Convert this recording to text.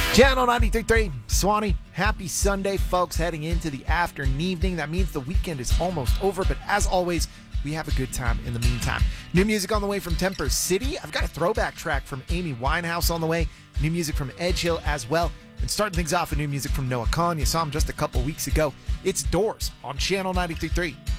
Channel 93.3, Swanee. Happy Sunday, folks, heading into the afternoon. That means the weekend is almost over, but as always, we have a good time in the meantime. New music on the way from Temper City. I've got a throwback track from Amy Winehouse on the way. New music from Edge Hill as well. And starting things off with new music from Noah Kahan. You saw him just a couple weeks ago. It's Doors on Channel 93.3.